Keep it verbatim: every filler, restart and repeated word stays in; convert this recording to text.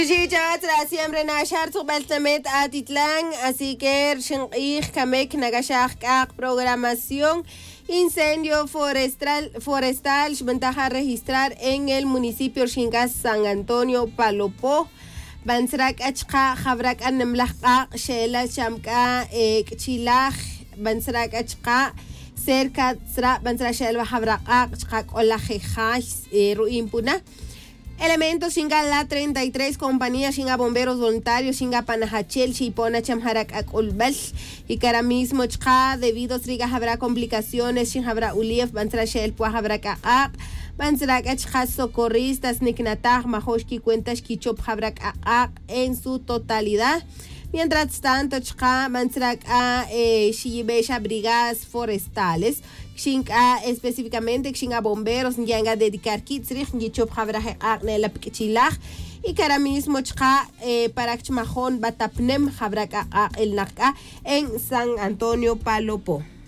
siempre nashar su baltamet atitlán, así que ich kamek nagashak programación incendio forestal forestal ventaja registrar en el municipio Xingas San Antonio Palopó. Bansrak achqa khabrak anmlahqa shela chamka chilaj bansrak achqa cerca tra bansrak shela khabraqa achqa olajeja ruimpuna. Elementos Xinga la treinta y tres, compañía Xinga Bomberos Voluntarios, Xinga Panajachel, Chipona Chamharak Akulbal, y que ahora mismo chka, debido a habrá complicaciones, Xinga habrá Ulief, Bansrashel, Pua habrá Kaak, Bansrak Achka socorristas, Niknatag, Mahoshki, Cuentas, Kichop habrá Kaak en su totalidad. Mientras tanto, chka, Bansrak a Shiyibesha Brigadas Forestales, Xinga específicamente Xinga Bomberos Nyanga dedicar kitzrich Ngichop Habraje Agnela Pichilaj y que ahora mismo chka eh, para Chmajón Batapnem Habraka el Naka en San Antonio Palopó.